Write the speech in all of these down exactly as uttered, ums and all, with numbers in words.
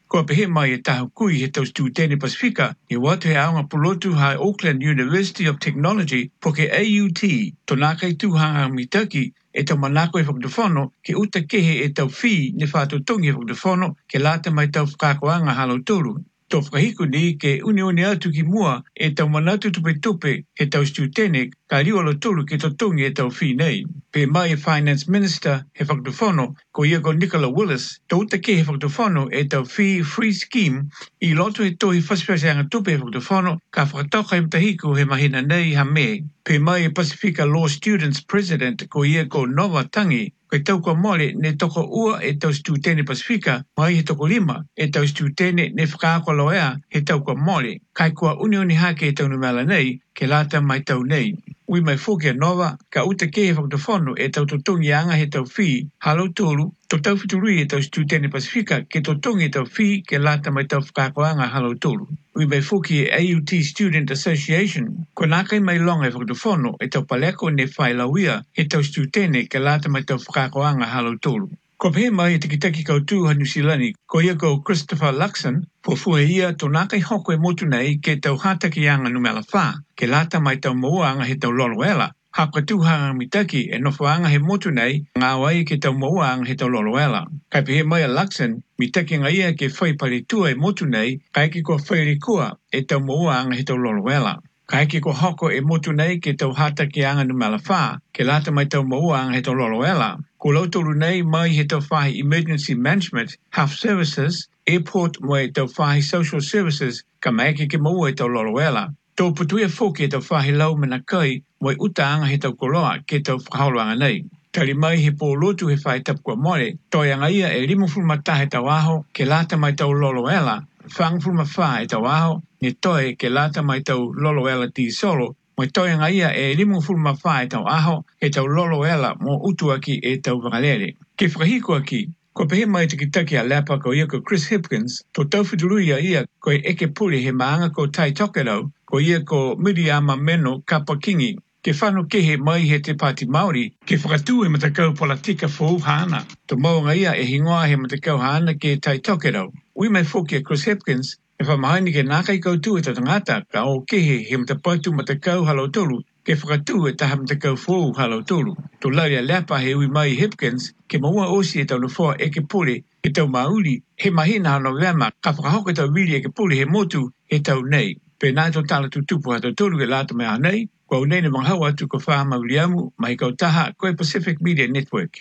Ko pehe mai e tahu kui he tau studene Pasifika, e watu he aonga polotu hai Auckland University of Technology, po ke A U T, tonakai tuhanga mitaki, e tau manako e whakdefono, ke uta kehe e tau whi ne whātutongi e whakdefono, ke lata mai tau whakakoanga halo tolu. Tō whakahiku ni ke uni uni atu ki mua e tau manatu tupe tupe he tau studene ka riwa lo tolu ke tau tongi e tau whi nei. Pe mai e Finance Minister he whakdefono, ko ia ko Nicola Willis, tō uta ke he whakdefono e tau whi free scheme i loto he tohi whasipasianga tupe he whakdefono ka whakatauka i mtahiku he mahina nei ha me. Pe mai e Pacifica Law Students President ko ia ko Nova Tangi, koe tau kua mole ne toko ua e tau studene Pacifica, mai he toko lima e tau studene ne whakaako loea he tau kua mole, kai kua uni uni hake e tau numela nei, ke lata mai tau nei. Ui mai fōkia Nova, ka uta ke he whakdefono e tau totongi anga he tau whi, halo tolu, to tau whiturui e tau studene Pacifica ke totongi e tau whi ke lata mai tau whakaako anga halo tolu. Ui mai fōki A U T Student Association, ko nākai mai longa e whakdefono e tau paleko ne whailawia he tau studene ke lata mai tau whakakoanga halo tolu. Ko pehe mai e tikitaki kautu ha New Zealand, ko ia ko Christopher Luxon, po fue ia tō nākai hoko e motu nei ke tau hataki anga numela whā, ke lata mai tau moanga he tau loloela. Haka tūhanga mitaki e nofoanga he motu nei, ngā wai ke tau moanga he tau loloela. Kai pehe mai a Luxon, mitaki ngā ia ke whai paritua e motu nei, kai ki ko whai rikua e tau moanga he tau loloela. Kai ki ko hoko e motu nei ke tau hataki anga numela whā, ke lata mai tau moanga he tau loloela. Ko lautolu nei mai he tau whahi Emergency Management, Health Services, Airport mo e tau whahi Social Services, ka mai ke ke maua e tau loloela. Tō putuia fōki e tau whahi lau mena kai, mo e utaanga he tau koloa ke tau whakaoloanga nei. Tari mai he pō lotu he whai tapu kua more, toi anga ia e rimu fulmata he tau aho, ke lata mai tau loloela, whang fulma wha e tau aho, ne toi ke lata mai tau loloela ti solo, mo toi anga ia e rimu fulma wha e tau aho, e tau loloela mo utuaki e tau wangalere. Ke whakahiko aki, ko pehe mai tikitaki a lapa ko ia ko Chris Hipkins, tō tau whituruia ia ko e eke puri he maanga ko Tai Tokerau, ko ia ko Miriama Meno Kapakingi, ke whanu kehe mai he te Pāti Māori, ke whakatū e matakau politika fōu hana. Tō maunga ia e hingoa he matakau hana ke Tai Tokerau. Ui mai whoki a Chris Hipkins, e whamahaini ke nākai koutu e tatangata ka o kehe he matapatu matakau halo tolu, ke whakatū e taha matakau fōu halo tolu. Tō laria lepa he ui mai Hipkins, ke maua osi e tau nufua e ke pule, e tau mauri, he mahina hano wema, ka whakahoka tau wili e ke pule he motu e tau nei. Pe nai tō tala tutupu ha tau tolu e lata mea nei, kua unei ne manghau atu ko wha mauriamu, mai kau taha koe Pacific Media Network.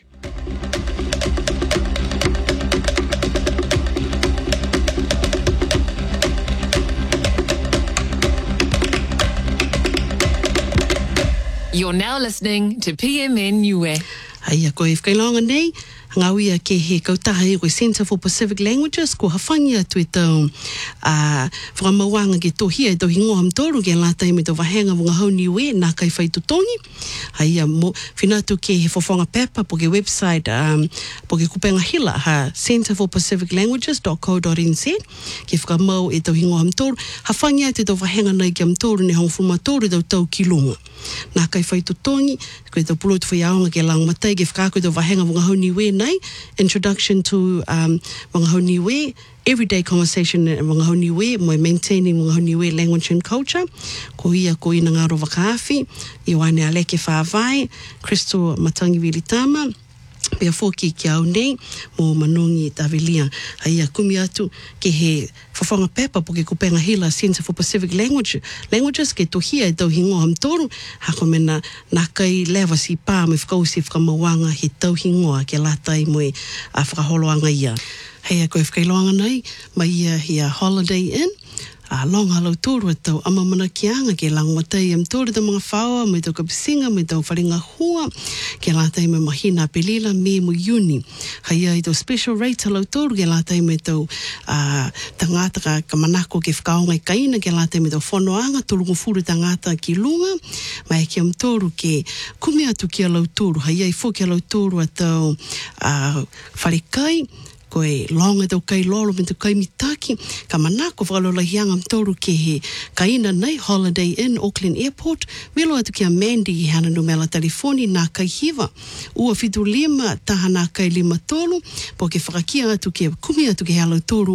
You're now listening to P M N Niue. Aia koe whakailonga nei, ngawia ke he kautaha e koe Centre for Pacific Languages, ko hawhangi atu e tau uh, whakamauanga ke tohia e tau hingoa hamtoru ke lata i me tau wahenga wunga hau niue, nā kai whai tutongi. Aia mo, whinatu ke he whawhanga pepa po ke website, um, po ke kupenga hila, ha centre for pacific languages dot co dot n z, ke whakamau e tau hingoa hamtoru, hawhangi atu e tau wahenga nei ke hamtoru ne hong fulmatoru tau tau ki lunga. Nā kai whai tutongi, koe tau pulotu whai aonga ke lang matai, ke whakako tau wahenga wunga hau niue nei, Introduction to um, Wangahau Niue, Everyday Conversation in Wangahau Niue, mo Maintaining Wangahau Niue Language and Culture, ko ia ko ina ngaro wakaafi, i wane aleke whaavai, Crystal Matangi Vilitama, pia fōki ki au nei, mo manongi tawilia, haia kumi atu ke he whawhanga pepa po ke kupenga hila Centre for Pacific Language, Languages ke tohia e tau hingoa hamtoru, hako mena nā kai lewa si pā me whakausi whakamawanga he tau hingoa ke latai moe a whakaholoanga ia. Heia koe whakailoanga nei, mai ia hia Holiday Inn, a long halo tōru e tau amamana ki anga ke langwatai am tōru ta mga whaoa, mai tau kapisinga, mai tau wharinga hua, ke lātai me mahina pelila me mo yuni. Haia i tau special rate halo tōru ke lātai me tau uh, tangata ka kamanako ke whakaonga i kaina, ke lātai me tau whonoanga, tolungu furu tangata ki lunga, mai ke am tōru ke kume atu ki halo tōru, haia i fōki halo tōru a tau uh, wharikai, koe longa tau kai lolo me tau kai mitaki, ka manako whakalolahianga mtoru ke he kaina nei Holiday Inn Auckland Airport, welo atu ki a Mandy i hana numela telefoni nā kai hiva, ua fitu lima taha nā kai lima tolu, po ke whakakia atu ke kumi atu ke halo toru